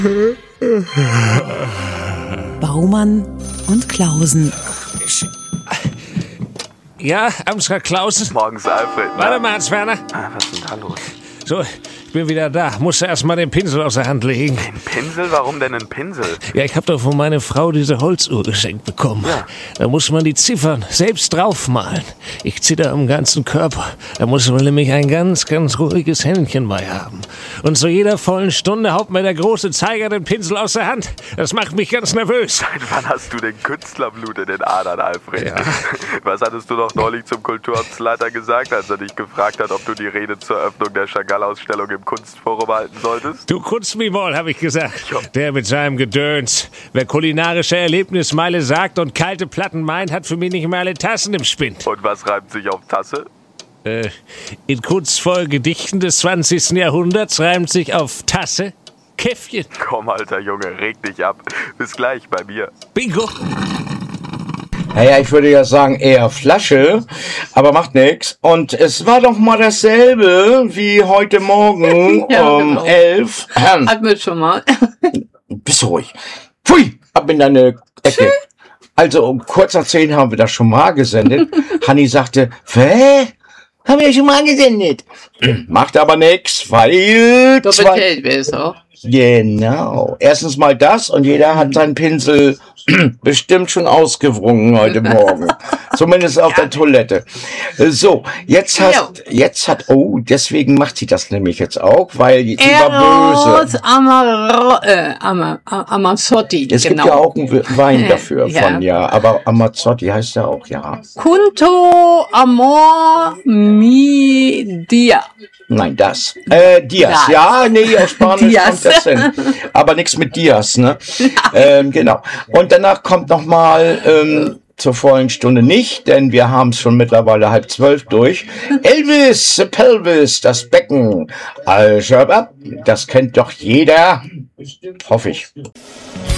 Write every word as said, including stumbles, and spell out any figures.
Baumann und Klausen. Ja, Amsler Klausen? Morgens, Alfred. Warte mal, Hans-Werner. Ah, was ist denn da los? So, ich bin wieder da. Musste erst mal den Pinsel aus der Hand legen. Ein Pinsel? Warum denn ein Pinsel? Ja, ich hab doch von meiner Frau diese Holzuhr geschenkt bekommen. Ja. Da muss man die Ziffern selbst draufmalen. Ich zitter am ganzen Körper. Da muss man nämlich ein ganz, ganz ruhiges Händchen bei haben. Und zu jeder vollen Stunde haut mir der große Zeiger den Pinsel aus der Hand. Das macht mich ganz nervös. Seit wann hast du den Künstlerblut in den Adern, Alfred? Ja. Was hattest du doch neulich zum Kulturamtsleiter gesagt, als er dich gefragt hat, ob du die Rede zur Eröffnung der Chagall-Ausstellung im Kunstforum halten solltest? Du kunst mich wohl, hab ich gesagt. Jo. Der mit seinem Gedöns. Wer kulinarische Erlebnismeile sagt und kalte Platten meint, hat für mich nicht mehr alle Tassen im Spind. Und was reimt sich auf Tasse? Äh, in kunstvollen Gedichten des zwanzigsten Jahrhunderts reimt sich auf Tasse Käffchen. Komm, alter Junge, reg dich ab. Bis gleich bei mir. Bingo. Naja, ich würde ja sagen eher Flasche, aber macht nix. Und es war doch mal dasselbe wie heute Morgen Ja, um genau. elf. Ähm, Hatten wir schon mal. bist ruhig. Pfui, ab in deine Ecke. Also um kurz nach zehn haben wir das schon mal gesendet. Hanni sagte, hä? Haben wir schon mal gesendet. Macht aber nix, weil... Doppelt zwei- Geld wäre es auch. Genau. Erstens mal das und jeder hat seinen Pinsel bestimmt schon ausgewrungen heute Morgen. Zumindest auf der Toilette. So, jetzt hast, jetzt hat, oh, deswegen macht sie das nämlich jetzt auch, weil sie war Eros böse. Amar äh, Amar Amazzotti, Es genau. gibt ja auch einen Wein dafür Ja. von, ja, aber Amazzotti heißt ja auch, ja. Punto Amor Mi Dia. Nein, das. Äh, Dias. Das. Ja, nee, aus Spanisch Dias. kommt das hin. Aber nichts mit Dias, ne? Ähm, genau. Und danach kommt nochmal ähm, zur vollen Stunde nicht, denn wir haben es schon mittlerweile halb zwölf durch. Elvis, the Pelvis, das Becken. Also, das kennt doch jeder. Hoffe ich.